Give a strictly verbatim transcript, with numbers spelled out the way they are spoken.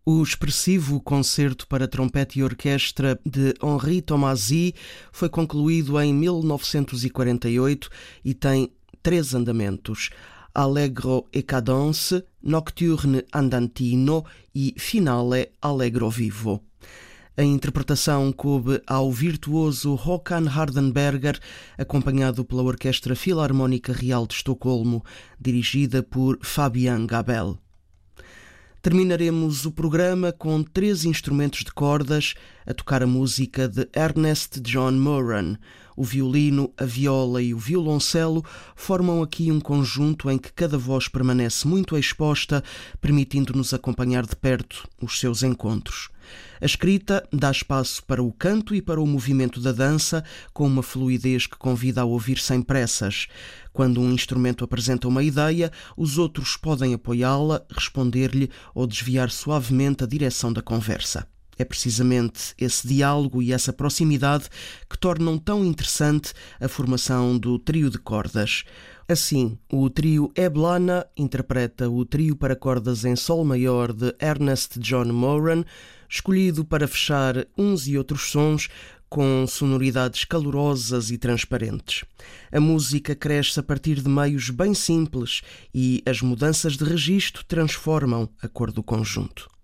O expressivo concerto para trompete e orquestra de Henri Tomasi foi concluído em mil novecentos e quarenta e oito e tem três andamentos: Allegro e cadence, Nocturne andantino e Finale allegro vivo. A interpretação coube ao virtuoso Håkan Hardenberger, acompanhado pela Orquestra Filarmónica Real de Estocolmo, dirigida por Fabian Gabel. Terminaremos o programa com três instrumentos de cordas a tocar a música de Ernest John Moran. O violino, a viola e o violoncelo formam aqui um conjunto em que cada voz permanece muito exposta, permitindo-nos acompanhar de perto os seus encontros. A escrita dá espaço para o canto e para o movimento da dança, com uma fluidez que convida a ouvir sem pressas. Quando um instrumento apresenta uma ideia, os outros podem apoiá-la, responder-lhe ou desviar suavemente a direção da conversa. É precisamente esse diálogo e essa proximidade que tornam tão interessante a formação do trio de cordas. Assim, o trio Eblana interpreta o trio para cordas em sol maior de Ernest John Moran, escolhido para fechar uns e outros sons com sonoridades calorosas e transparentes. A música cresce a partir de meios bem simples e as mudanças de registro transformam a cor do conjunto.